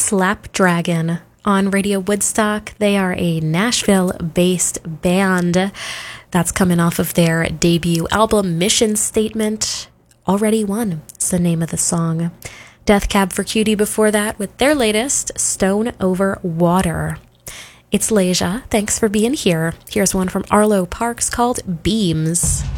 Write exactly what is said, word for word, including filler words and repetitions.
Slapdragon on Radio Woodstock. They are a Nashville-based band that's coming off of their debut album, Mission Statement. Already Won is the name of the song. Death Cab for Cutie before that with their latest, Stone Over Water. It's Leja. Thanks for being here. Here's one from Arlo Parks called Beams.